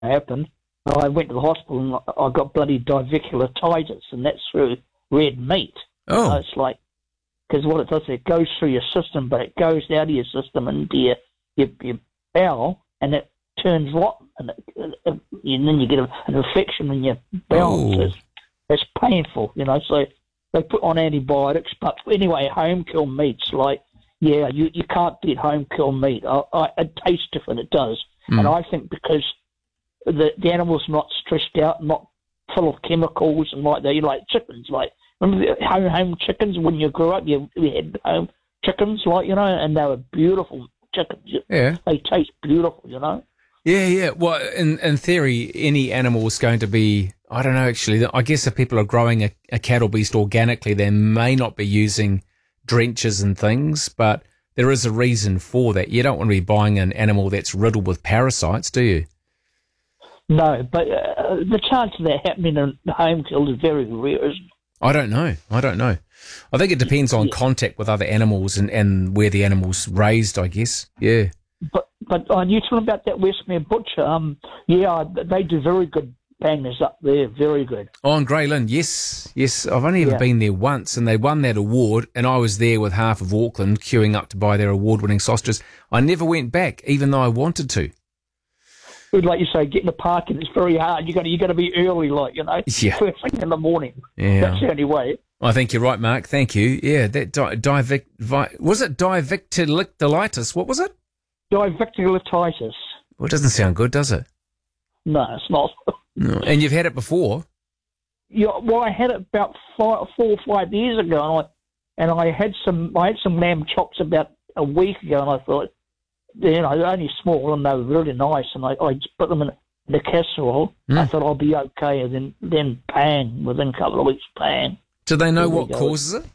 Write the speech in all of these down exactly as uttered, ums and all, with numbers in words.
happened. I went to the hospital and I got bloody diverticulitis, and that's through red meat. Oh. You know, it's like, because what it does, it goes through your system, but it goes out of your system into your, your, your bowel, and it turns rotten, and, it, it, it, and then you get a, an infection in your bowel. So it's, it's painful, you know, so they put on antibiotics. But anyway, home kill meat's like, yeah, you, you can't beat home kill meat. I, I, it tastes different, it does. Mm. And I think because the, the animal's not stressed out, not full of chemicals and like that, you like chickens, like, remember the home, home chickens when you grew up? You, we had home chickens, like, you know, and they were beautiful chickens. Yeah. They taste beautiful, you know. Yeah, yeah. Well, in, in theory, any animal is going to be, I don't know, actually. I guess if people are growing a, a cattle beast organically, they may not be using drenches and things, but there is a reason for that. You don't want to be buying an animal that's riddled with parasites, do you? No, but uh, the chance of that happening in home kill is very rare, isn't it? I don't know. I don't know. I think it depends on yeah. contact with other animals and, and where the animal's raised, I guess. Yeah. But but uh, you talking about that Westmere Butcher? Um, yeah, they do very good bangers up there, very good. Oh, in Grey Lynn, yes, yes. I've only ever yeah. been there once, and they won that award, and I was there with half of Auckland queuing up to buy their award-winning sausages. I never went back, even though I wanted to. Like you say, getting the parking, it's very hard. You got you got to be early, like, you know, yeah. first thing in the morning. Yeah. That's the only way. I think you're right, Mark. Thank you. Yeah, that di- divic- vi- was it diverticulitis? What was it? Diverticulitis. Well, it doesn't sound good, does it? No, it's not. No. And you've had it before? Yeah, well, I had it about five, four or five years ago, and I and I had some I had some lamb chops about a week ago, and I thought, you know, they're only small and they were really nice, and I, I just put them in the casserole. Mm. I thought I'll be okay, and then then bang, within a couple of weeks, bang. Do they know what causes it?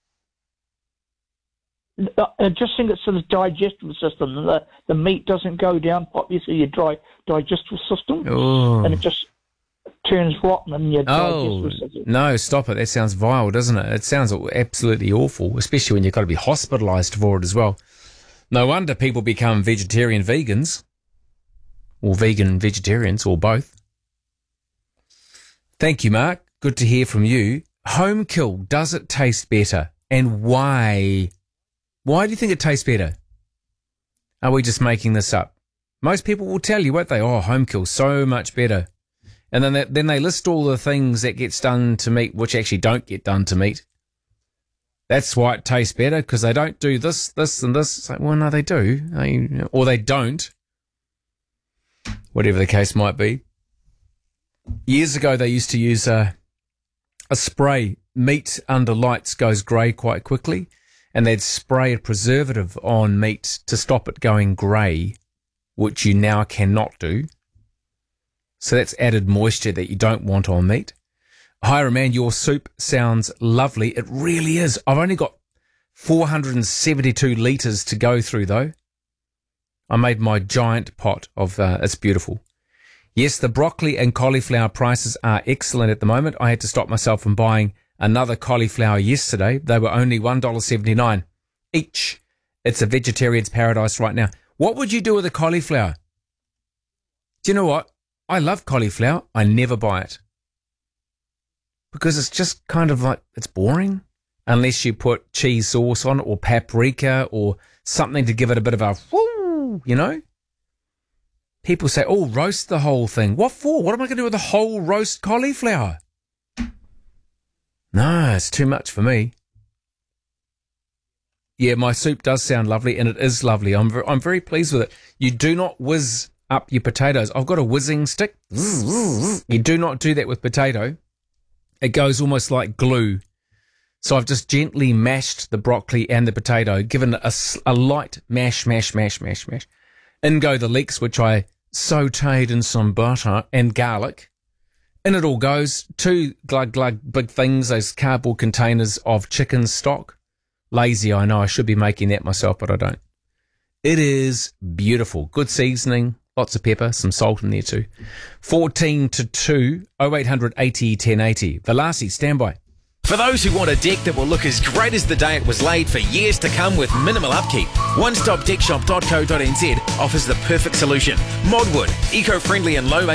I just think it's the digestive system. The, the meat doesn't go down properly through your dry digestive system, oh. and it just turns rotten in your oh, digestive system. No, stop it. That sounds vile, doesn't it? It sounds absolutely awful, especially when you've got to be hospitalised for it as well. No wonder people become vegetarian vegans, or vegan vegetarians, or both. Thank you, Mark. Good to hear from you. Home kill, does it taste better? And why? Why do you think it tastes better? Are we just making this up? Most people will tell you, won't they? Oh, home kill, so much better. And then they, then they list all the things that gets done to meat, which actually don't get done to meat. That's why it tastes better, because they don't do this, this, and this. It's like, well, no, they do. They, or they don't. Whatever the case might be. Years ago, they used to use a, a spray. Meat under lights goes grey quite quickly, and they'd spray a preservative on meat to stop it going grey, which you now cannot do. So that's added moisture that you don't want on meat. Hiram, man, your soup sounds lovely. It really is. I've only got four hundred seventy-two litres to go through, though. I made my giant pot of, uh, it's beautiful. Yes, the broccoli and cauliflower prices are excellent at the moment. I had to stop myself from buying another cauliflower yesterday. They were only one dollar seventy-nine each. It's a vegetarian's paradise right now. What would you do with a cauliflower? Do you know what? I love cauliflower. I never buy it. Because it's just kind of like, it's boring. Unless you put cheese sauce on it, or paprika, or something to give it a bit of a whoo, you know? People say, oh, roast the whole thing. What for? What am I going to do with a whole roast cauliflower? No, it's too much for me. Yeah, my soup does sound lovely, and it is lovely. I'm ver- I'm very pleased with it. You do not whiz up your potatoes. I've got a whizzing stick. You do not do that with potato. It goes almost like glue. So I've just gently mashed the broccoli and the potato, given it a, a light mash, mash, mash, mash, mash. In go the leeks, which I sautéed in some butter and garlic. In it all goes two glug glug big things, those cardboard containers of chicken stock. Lazy, I know. I should be making that myself, but I don't. It is beautiful. Good seasoning, lots of pepper, some salt in there too. fourteen to two, oh eight hundred eighty ten eighty. Velasi, stand by. For those who want a deck that will look as great as the day it was laid for years to come with minimal upkeep, one stop deck shop dot co dot n z offers the perfect solution. Modwood, eco-friendly and low